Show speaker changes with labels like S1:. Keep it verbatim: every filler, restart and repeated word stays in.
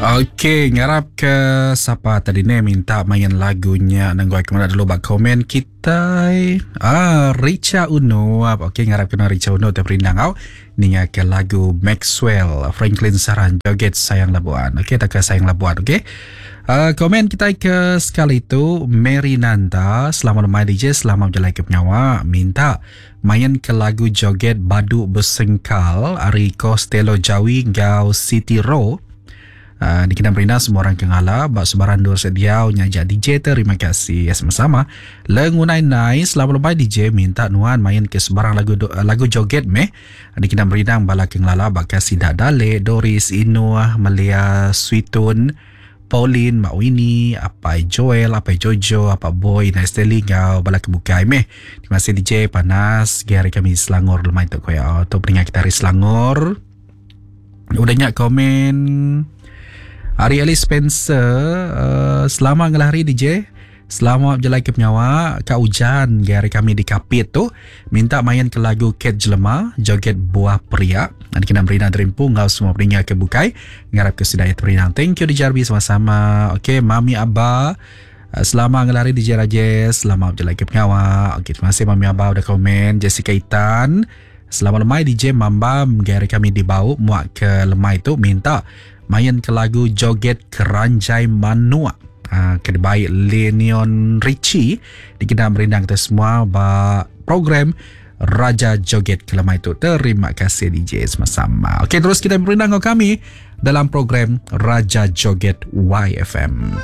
S1: Okey, ngarap ke siapa tadi ni minta main lagunya nang goi kemana dulu bak komen kita. Ah, Richa Uno. Okey, ngarap kena Richa Uno te perindang au. Ninga ke lagu Maxwell, Franklin Saran, Joget Sayang Labuan. Okey, tak ke Sayang Labuan, okey. Uh, komen kita ke sekali itu Mary Nanda, selamat malam D J, selamat berjalan ke penyawa, minta main ke lagu Joget Badu Bersengkal Ari Costello Jawi Gau City Row. Uh, di kena berina semua orang kengala bak sebaran dua sediau nyajak D J, terima kasih ya, sama-sama. Lengunai nai selamat malam D J, minta nuan main ke sebarang lagu do, lagu joget meh di kena berina bala kengala bak kasih dak dale Doris Inuah Melia Sweetun Pauline Mak Winnie apa Joel apa Jojo apa Boy na Esteli gau bala kebukai meh. Terima kasih D J panas gari kami Selangor lemai tu koya tu peringat kita hari Selangor. Udah nyak komen Ari Ali Spencer, uh, selamat ngelari D J. Selamat berjalan ke penyawa. Kak Ujan, gari kami di Kapit tu, minta main ke lagu Ket Jelema, Joget Buah Periak. Nanti kena berina terimpu, ngau semua peringat ke bukai. Ngarap ke sedaya berinang. Thank you D J Arbi sama-sama. Okey, Mami Abah. Uh, selamat ngelari D J Rajes. Selamat berjalan ke penyawa. Okey, terima kasih Mami Abah udah komen. Jessica Itan. Selamat lemai D J Mambam, gari kami di bau muak ke lemai tu, minta main ke lagu Joget Keranjai Manua. Uh, Kedebai Leonion Richie di kena merindang kita semua ba program Raja Joget Kelemai itu. Terima kasih D J sama-sama. Okey, terus kita merindang kami dalam program Raja Joget Y F M.